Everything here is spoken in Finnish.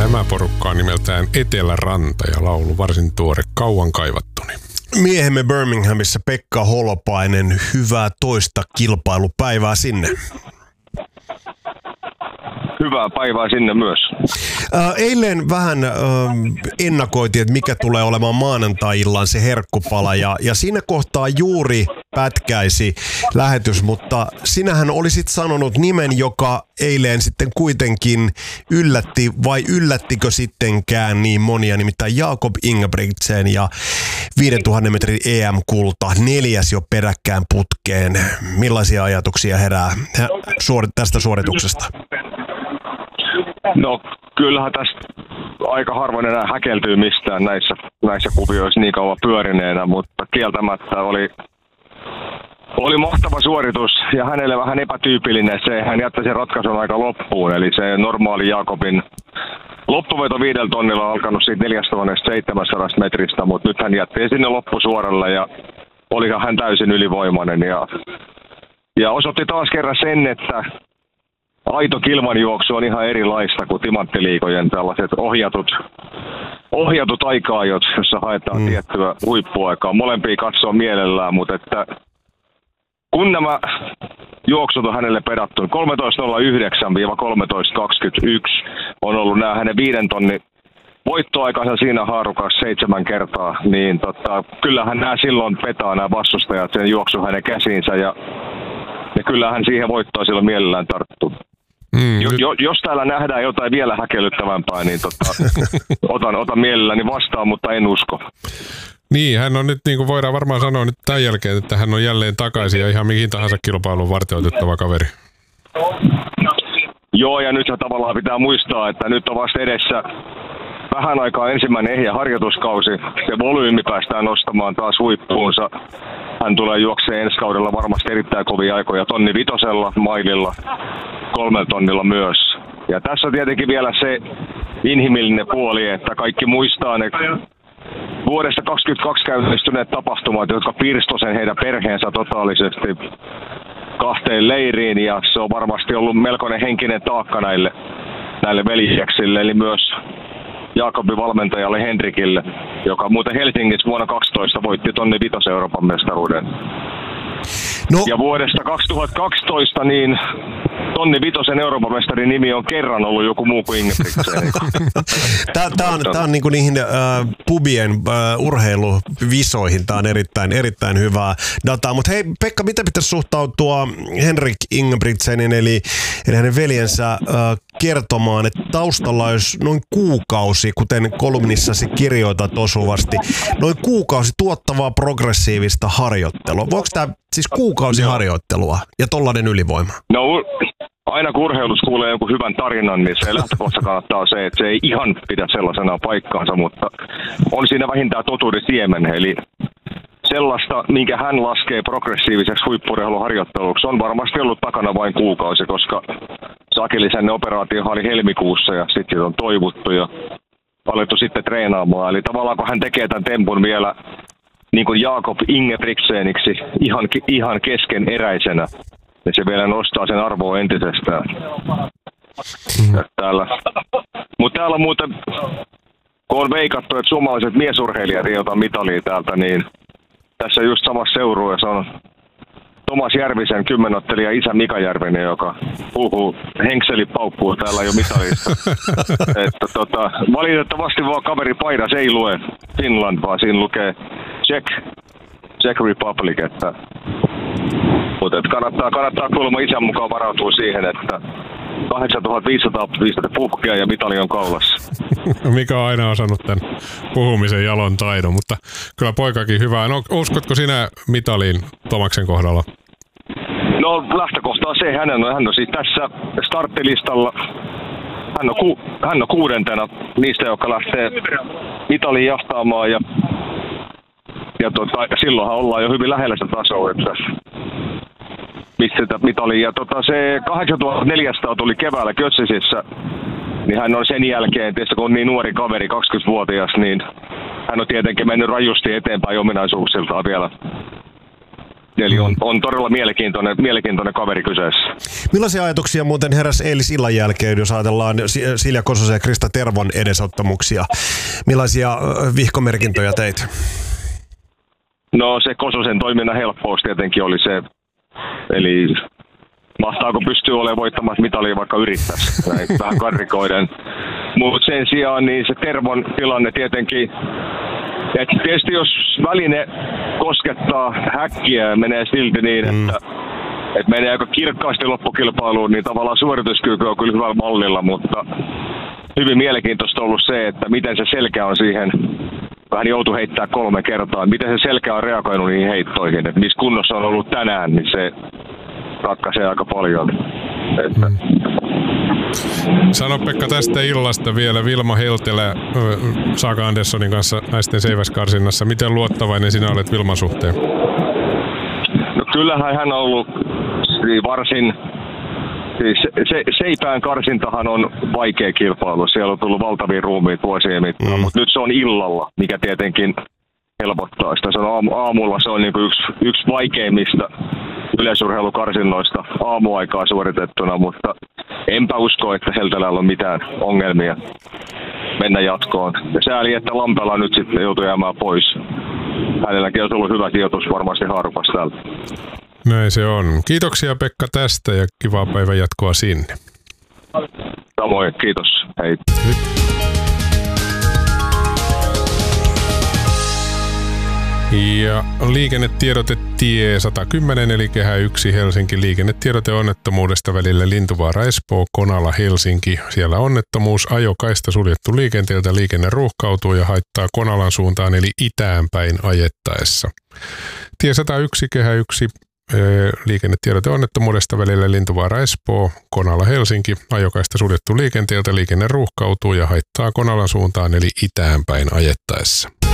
Tämä porukka on nimeltään Eteläranta ja laulu varsin tuore, kauan kaivattuni. Miehemme Birminghamissa Pekka Holopainen, hyvää toista kilpailupäivää sinne. Hyvää päivää sinne myös. Eilen vähän ennakoitiin, että mikä tulee olemaan maanantai-illan se herkkupala ja siinä kohtaa juuri pätkäisi lähetys, mutta sinähän olisit sanonut nimen, joka eilen sitten kuitenkin yllätti, vai yllättikö sittenkään niin monia, nimittäin Jakob Ingebrigtsen ja 5000 metrin EM-kulta, 4. jo peräkkään putkeen. Millaisia ajatuksia herää tästä suorituksesta? No kyllähän tästä aika harvoin enää häkeltyy mistään näissä kuvioissa niin kauan pyörineenä, mutta kieltämättä oli mahtava suoritus ja hänelle vähän epätyypillinen se, hän jätti sen ratkaisun aika loppuun, eli se normaali Jakobin loppuveto 5 tonnilla on alkanut siitä 4700 metristä, mutta nyt hän jätti sinne loppusuoralle ja olihan hän täysin ylivoimainen ja osoitti taas kerran sen, että aito kilvanjuoksu on ihan erilaista kuin timanttiliigojen tällaiset ohjatut aika-ajot, jossa haetaan tiettyä huippuaikaa. Molempia katsoo mielellään, mutta että kun nämä juoksut on hänelle pedattu, 13.09-13.21 on ollut nämä hänen 5 tonnin voittoaikansa siinä haarukassa 7 kertaa, niin kyllähän nämä silloin petaa nämä vastustajat sen juoksu hänen käsiinsä ja kyllähän siihen voittoa silloin mielellään tarttuu. Jos täällä nähdään jotain vielä häkellyttävämpää, niin otan mielelläni vastaan, mutta en usko. Niin, hän on nyt, niin kuin voidaan varmaan sanoa nyt tämän jälkeen, että hän on jälleen takaisin ja ihan mihin tahansa kilpailuun varteutettava kaveri. Joo, ja nyt tavallaan pitää muistaa, että nyt on vasta edessä vähän aikaa ensimmäinen ehjä harjoituskausi. Se volyymi päästään nostamaan taas huippuunsa. Hän tulee juokseen ensi kaudella varmasti erittäin kovia aikoja 1.5 maililla, 3 tonnilla myös. Ja tässä on tietenkin vielä se inhimillinen puoli, että kaikki muistaa ne vuodesta 2022 käynnistyneet tapahtumat, jotka pirstoi sen heidän perheensä totaalisesti 2 leiriin. Ja se on varmasti ollut melkoinen henkinen taakka näille veljeksille, eli myös Jakobin valmentajalle Henrikille, joka muuten Helsingissä vuonna 2012 voitti 1.5 Euroopan mestaruuden. No. Ja vuodesta 2012 niin 1.5 Euroopan mestarin nimi on kerran ollut joku muu kuin Ingebrigtsen. Tämä on niinku niihin pubien urheiluvisoihin, tämä on erittäin hyvää dataa. Mutta hei Pekka, miten pitäisi suhtautua Henrik Ingebrigtsenin eli hänen veljensä kertomaan, että taustalla olisi noin kuukausi, kuten kolumnissasi kirjoitat osuvasti, noin kuukausi tuottavaa progressiivista harjoittelua. Voiko tämä siis kuukausi harjoittelua ja tollainen ylivoima? No aina kun urheilussa kuulee jonkun hyvän tarinan, niin se lähtökohta kannattaa se, että se ei ihan pidä sellaisena paikkaansa, mutta on siinä vähintään totuuden siemen. Eli sellaista, minkä hän laskee progressiiviseksi huippu-urheiluharjoitteluksi, on varmasti ollut takana vain kuukausi, koska se akillisen operaatio oli helmikuussa ja sitten on toivottu ja alettu sitten treenaamaan. Eli tavallaan kun hän tekee tämän tempun vielä niin kuin Jakob Ingebrigtseniksi ihan keskeneräisenä, ja se vielä nostaa sen arvoa entisestään. Mutta täällä muuten, kun on veikattu, että suomalaiset miesurheilijat ei ota mitalia täältä, niin tässä just samassa seurueessa on Tomas Järvisen kymmenottelija isä Mika Järvinen, joka puhuu henkselipaukkuu täällä jo mitalista. Valitettavasti vaan kaveri paidas ei lue Finland, vaan siinä lukee Czech Republic. Mutta kannattaa kuulemma isän mukaan varautua siihen, että 8500 pistettä puhkea ja mitali on kaulassa. Mika on aina osannut tämän puhumisen jalon taidon, mutta kyllä poikakin hyvää. No, uskotko sinä mitaliin Tomaksen kohdalla? No lähtökohta on se, hän on siis tässä starttilistalla. Hän on 6. niistä, jotka lähtee mitaliin jahtaamaan ja silloinhan ollaan jo hyvin lähellä sitä tasoa, että mistä sitä mitalia. Ja se 8400 tuli keväällä Götzisissä, niin hän on sen jälkeen, tietysti kun on niin nuori kaveri, 20-vuotias, niin hän on tietenkin mennyt rajusti eteenpäin ominaisuuksiltaan vielä Eli on todella mielenkiintoinen kaveri kyseessä. Millaisia ajatuksia muuten heräsi eilisillan jälkeen, jos ajatellaan Silja Kososen ja Krista Tervon edesottamuksia? Millaisia vihkomerkintöjä teit? No se Kososen toiminnan helppous tietenkin oli se, eli mahtaako pystyä olemaan voittamassa mitalia vaikka yrittäisi, näin vähän karrikoiden. Mutta sen sijaan niin se Tervon tilanne tietenkin, että tietysti jos väline koskettaa häkkiä ja menee silti niin, että menee aika kirkkaasti loppukilpailuun, niin tavallaan suorituskyky on kyllä hyvällä mallilla, mutta hyvin mielenkiintoista on ollut se, että miten se selkä on siihen, vähän joutui heittää 3 kertaa, miten se selkä on reagoinut niihin heittoihin, että missä kunnossa on ollut tänään, niin se ratkaisee aika paljon. Sano Pekka tästä illasta vielä. Vilma Heltelä Saga Anderssonin kanssa naisten seiväskarsinnassa. Miten luottavainen sinä olet Vilman suhteen? No kyllähän hän on ollut varsin... Seipään karsintahan on vaikea kilpailu. Siellä on tullut valtavia ruumiit vuosien mittaan, mutta nyt se on illalla, mikä tietenkin helpottaa sitä. Se on aamulla se on niin kuin yksi vaikeimmista yleisurheilukarsinnoista aamuaikaa suoritettuna, mutta enpä usko, että Heltelällä on mitään ongelmia mennä jatkoon. Ja sääli, että Lampela nyt sitten joutui jäämään pois. Hänelläkin on tullut hyvä sijoitus varmasti haarukassa täällä. Näin se on. Kiitoksia Pekka tästä ja kivaa päivän jatkoa sinne. Samoin, kiitos. Hei. Ja liikennetiedote tie 110 eli kehä 1 Helsinki. Liikennetiedote onnettomuudesta välillä Lintuvaara-Espoo, Konala-Helsinki. Siellä onnettomuus, ajokaista suljettu liikenteeltä, liikenne ruuhkautuu ja haittaa Konalan suuntaan eli itään päin ajettaessa. Tie 101 kehä 1 liikennetiedote onnettomuudesta välillä Lintuvaara-Espoo, Konala-Helsinki. Ajokaista suljettu liikenteeltä, liikenne ruuhkautuu ja haittaa Konalan suuntaan eli itään päin ajettaessa.